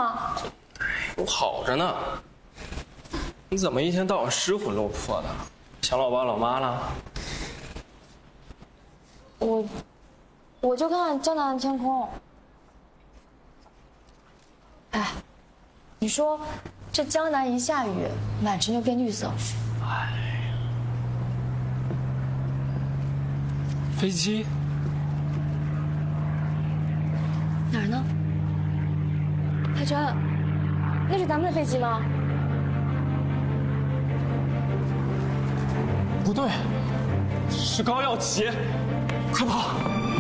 吗？ 我好着呢。你怎么一天到晚失魂落魄的？想老爸老妈了？ 我就看江南的天空。哎，你说这江南一下雨，满城就变绿色。 哎呀，飞机哪儿呢？海晨，那是咱们的飞机吗？ 不对，是高耀奇，快跑！